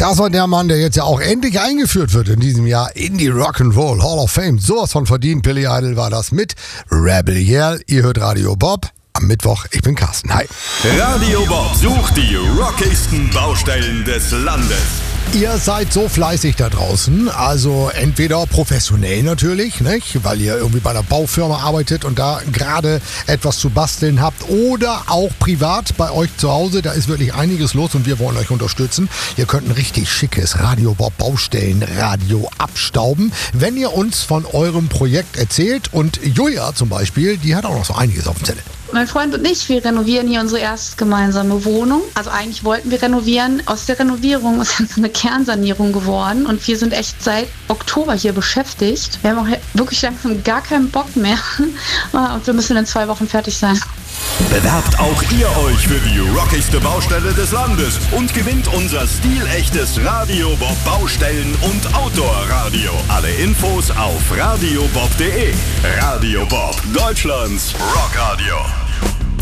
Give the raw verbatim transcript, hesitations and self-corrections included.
Das war der Mann, der jetzt ja auch endlich eingeführt wird in diesem Jahr in die Rock'n'Roll Hall of Fame. Sowas von verdient. Billy Idol war das mit Rebel Yell. Ihr hört Radio Bob am Mittwoch. Ich bin Carsten. Hi. Radio Bob sucht die rockigsten Baustellen des Landes. Ihr seid so fleißig da draußen, also entweder professionell natürlich, nicht? Weil ihr irgendwie bei einer Baufirma arbeitet und da gerade etwas zu basteln habt, oder auch privat bei euch zu Hause, da ist wirklich einiges los und wir wollen euch unterstützen. Ihr könnt ein richtig schickes Radio Bob Baustellenradio abstauben, wenn ihr uns von eurem Projekt erzählt, und Julia zum Beispiel, die hat auch noch so einiges auf dem Zettel. Mein Freund und ich, wir renovieren hier unsere erste gemeinsame Wohnung. Also eigentlich wollten wir renovieren. Aus der Renovierung ist dann so eine Kernsanierung geworden und wir sind echt seit Oktober hier beschäftigt. Wir haben auch wirklich langsam gar keinen Bock mehr und wir müssen in zwei Wochen fertig sein. Bewerbt auch ihr euch für die rockigste Baustelle des Landes und gewinnt unser stilechtes Radio Bob Baustellen- und Outdoor-Radio. Alle Infos auf radiobob punkt de. Radio Bob, Deutschlands Rockradio.